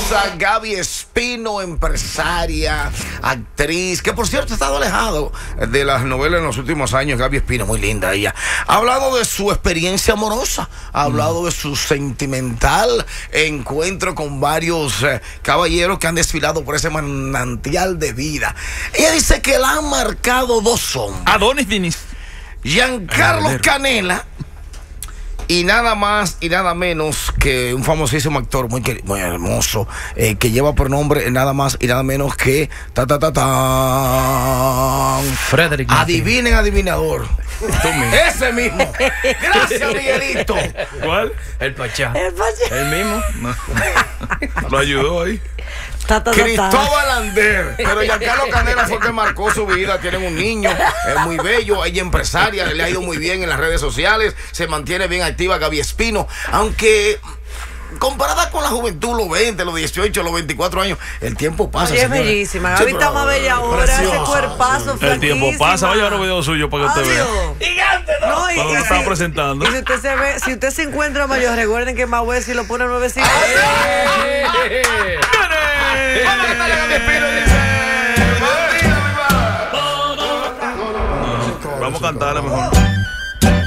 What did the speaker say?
hermosa Gaby Espino, empresaria, actriz, que por cierto ha estado alejado de las novelas en los últimos años. Gaby Espino, muy linda ella. Ha hablado de su experiencia amorosa, ha hablado de su sentimental encuentro con varios caballeros que han desfilado por ese manantial de vida. Ella dice que la han marcado dos hombres. Adonis Diniz. Giancarlo Canela y nada más y nada menos que un famosísimo actor muy hermoso, que lleva por nombre nada más y nada menos que Frederick. Adivinen, adivinador. Ese mismo. Gracias, Miguelito. ¿Cuál? El Pachá. ¿El mismo? No. Lo ayudó ahí. Cristóbal Ander. Pero Giancarlo Canela fue que marcó su vida. Tienen un niño, es muy bello. Ella empresaria, le ha ido muy bien en las redes sociales. Se mantiene bien activa Gaby Espino. Aunque comparada con la juventud, los 20, los 18, los 24 años, el tiempo pasa. Oye, es bellísima. Gaby está más bella ahora. Ese cuerpazo, sí. El tiempo pasa. Vaya a ver un video suyo para que usted vea. Gigante, ¿no? Cuando lo estaba presentando. Y si usted se encuentra mayor, recuerden que más si lo pone nuevecito. Vamos a cantarle a Gaby Espino. Vamos a cantarle mejor.